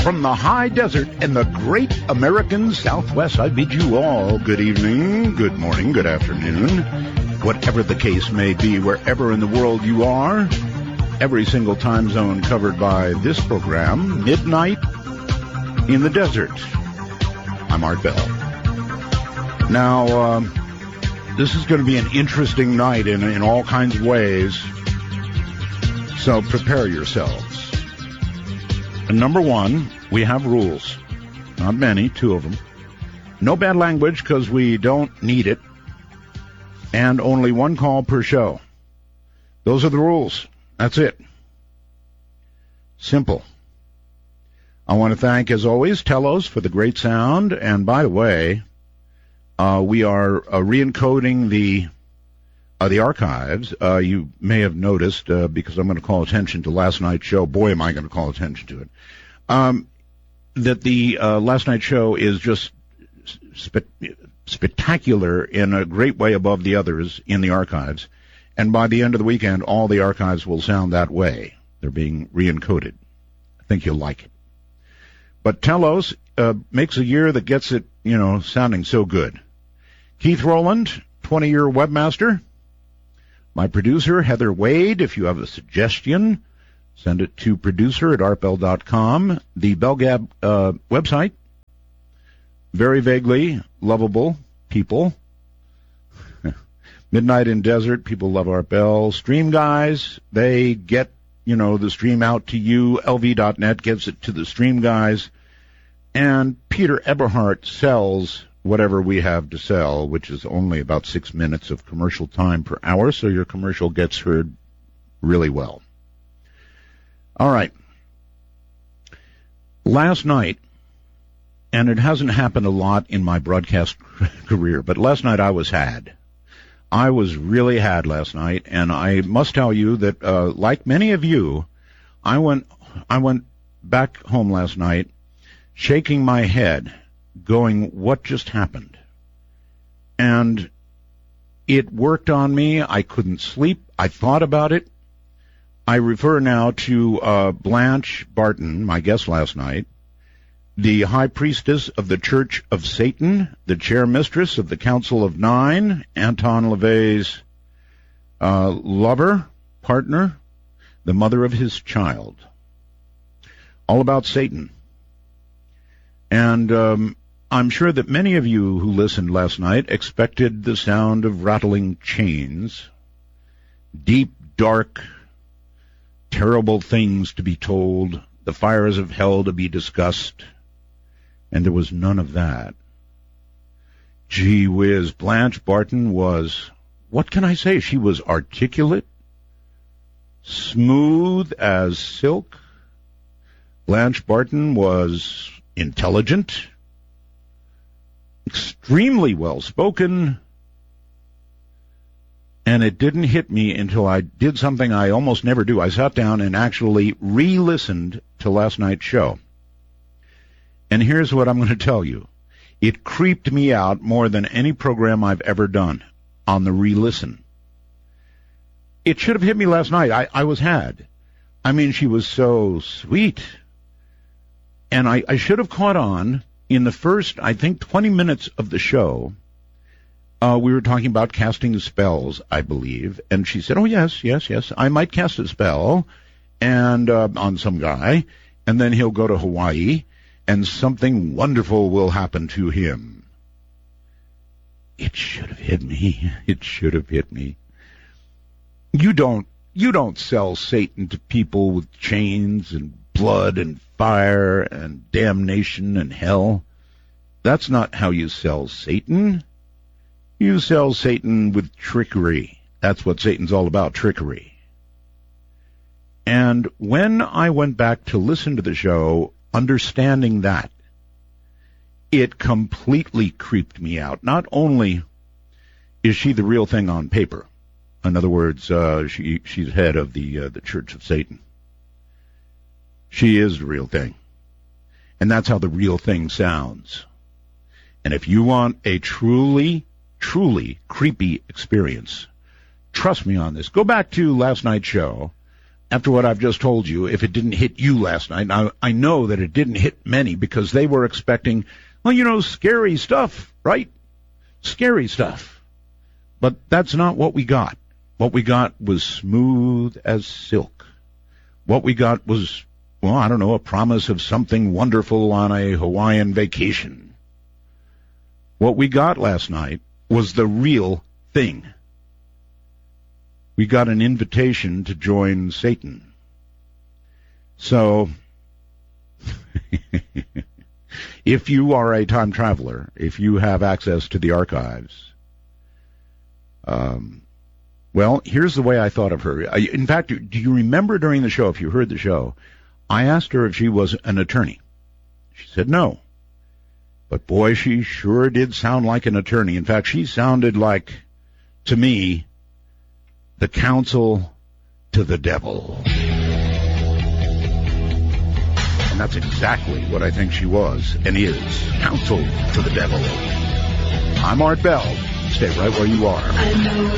From the high desert and the great American Southwest, I bid you all good evening, good morning, good afternoon, whatever the case may be, wherever in the world you are. Every single time zone covered by this program, Midnight in the Desert. I'm Art Bell. Now, this is going to be an interesting night in all kinds of ways, so prepare yourselves. And number one, we have rules. Not many, 2 of them. No bad language because we don't need it. And only 1 call per show. Those are the rules. That's it. Simple. I want to thank, as always, Telos for the great sound. And by the way, we are re-encoding the archives. You may have noticed, because I'm going to call attention to last night's show. Boy, am I going to call attention to it. That the last night's show is just spectacular in a great way above the others in the archives. And by the end of the weekend, all the archives will sound that way. They're being re-encoded. I think you'll like it. But Telos makes a year that gets it, sounding so good. Keith Rowland, 20-year webmaster. My producer, Heather Wade. If you have a suggestion, send it to producer@artbell.com. The BellGab website. Very vaguely lovable people. Midnight in Desert, people love Art Bell. Stream guys, they get, the stream out to you. LV.net gives it to the stream guys. And Peter Eberhardt sells whatever we have to sell, which is only about 6 minutes of commercial time per hour, so your commercial gets heard really well. All right. Last night, and it hasn't happened a lot in my broadcast career, but last night I was had. I was really had last night, and I must tell you that, like many of you, I went back home last night shaking my head, going, what just happened? And it worked on me. I couldn't sleep. I thought about it. I refer now to Blanche Barton, my guest last night, the high priestess of the Church of Satan, the chair mistress of the Council of Nine, Anton LaVey's lover, partner, the mother of his child. All about Satan. And I'm sure that many of you who listened last night expected the sound of rattling chains, deep, dark, terrible things to be told, the fires of hell to be discussed, and there was none of that. Gee whiz, Blanche Barton was, what can I say? She was articulate, smooth as silk. Blanche Barton was intelligent, extremely well-spoken, and it didn't hit me until I did something I almost never do. I sat down and actually re-listened to last night's show. And here's what I'm going to tell you. It creeped me out more than any program I've ever done on the re-listen. It should have hit me last night. I was had. I mean, she was so sweet. And I should have caught on in the first, I think, 20 minutes of the show. We were talking about casting spells, I believe. And she said, oh, yes, I might cast a spell and on some guy, and then he'll go to Hawaii, and something wonderful will happen to him. It should have hit me. It should have hit me. You don't sell Satan to people with chains and blood and fire and damnation and hell. That's not how you sell Satan. You sell Satan with trickery. That's what Satan's all about, trickery. And when I went back to listen to the show, understanding that, it completely creeped me out. Not only is she the real thing on paper, in other words, she's head of the Church of Satan. She is the real thing. And that's how the real thing sounds. And if you want a truly creepy experience, trust me on this. Go back to last night's show after what I've just told you, if it didn't hit you last night. Now, I know that it didn't hit many because they were expecting, well, scary stuff, right? Scary stuff. But that's not what we got. What we got was smooth as silk. What we got was, a promise of something wonderful on a Hawaiian vacation. What we got last night was the real thing. We got an invitation to join Satan. So, if you are a time traveler, if you have access to the archives, here's the way I thought of her. In fact, do you remember during the show, if you heard the show, I asked her if she was an attorney. She said no. But boy, she sure did sound like an attorney. In fact, she sounded like, to me, the counsel to the devil. And that's exactly what I think she was and is. Counsel to the devil. I'm Art Bell. Stay right where you are.